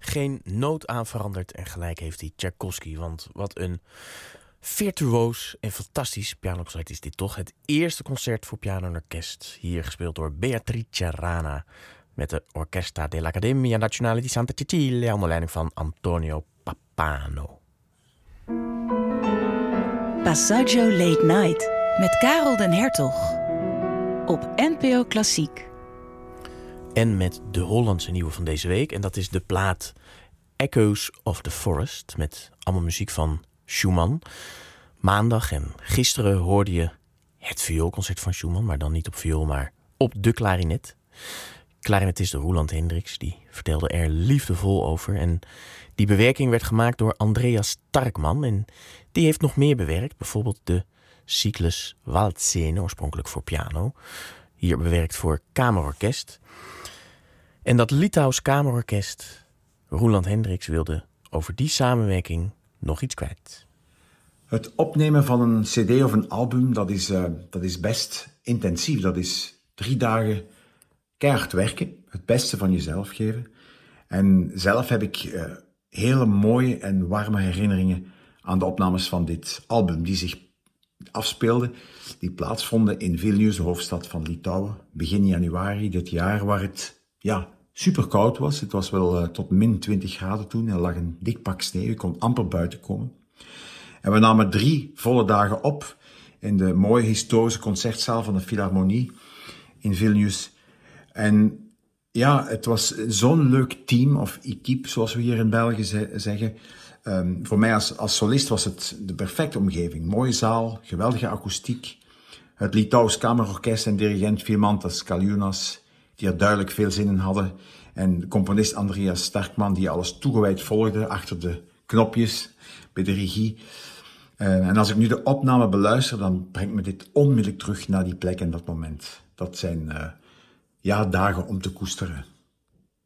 geen noot aan veranderd en gelijk heeft hij Tchaikovsky. Want wat een virtuoos en fantastisch pianoconcert is dit toch. Het eerste concert voor piano en orkest. Hier gespeeld door Beatrice Rana met de Orchestra dell'Accademia Nazionale di Santa Cecilia onder leiding van Antonio Pappano. Passaggio Late Night met Karel den Hertog op NPO Klassiek. En met de Hollandse nieuwe van deze week. En dat is de plaat Echoes of the Forest. Met allemaal muziek van Schumann. Maandag en gisteren hoorde je het vioolconcert van Schumann. Maar dan niet op viool, maar op de klarinet. Klarinetist Roland Hendricks, die vertelde er liefdevol over. En die bewerking werd gemaakt door Andreas Starkman. En die heeft nog meer bewerkt. Bijvoorbeeld de cyclus Waldscene, oorspronkelijk voor piano. Hier bewerkt voor kamerorkest. En dat Litouws kamerorkest, Roland Hendricks, wilde over die samenwerking nog iets kwijt. Het opnemen van een cd of een album, dat is best intensief. Dat is 3 dagen keihard werken, het beste van jezelf geven. En zelf heb ik hele mooie en warme herinneringen aan de opnames van dit album, die zich afspeelden, die plaatsvonden in Vilnius, de hoofdstad van Litouwen, begin januari dit jaar, waar het super koud was. Het was wel tot min 20 graden toen. Er lag een dik pak sneeuw. Je kon amper buiten komen. En we namen 3 volle dagen op in de mooie historische concertzaal van de Philharmonie in Vilnius. En ja, het was zo'n leuk team, of équipe, zoals we hier in België zeggen. Voor mij als solist was het de perfecte omgeving. Mooie zaal, geweldige akoestiek. Het Litouws Kamerorkest en dirigent Vilmantas Kaliunas, die er duidelijk veel zin in hadden. En de componist Andreas Starkman, die alles toegewijd volgde achter de knopjes bij de regie. En als ik nu de opname beluister, dan brengt me dit onmiddellijk terug naar die plek en dat moment. Dat zijn dagen om te koesteren.